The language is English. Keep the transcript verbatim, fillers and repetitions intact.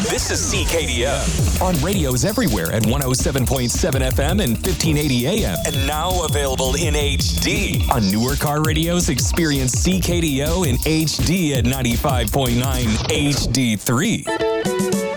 This is C K D O. On radios everywhere at one oh seven point seven F M and fifteen eighty A M. And now available in H D. On newer car radios, experience C K D O in H D at ninety-five point nine H D three.